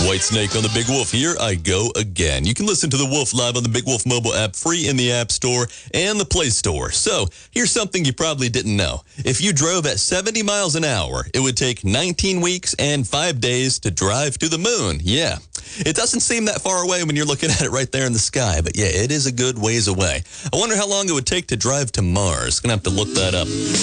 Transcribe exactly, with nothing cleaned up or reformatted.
Whitesnake on the Big Wolf. Here I go again. You can listen to The Wolf live on the Big Wolf mobile app, free in the App Store and the Play Store. So here's something you probably didn't know. If you drove at seventy miles an hour, it would take nineteen weeks and five days to drive to the moon. Yeah. It doesn't seem that far away when you're looking at it right there in the sky, but yeah, it is a good ways away. I wonder how long it would take to drive to Mars. Gonna have to look that up.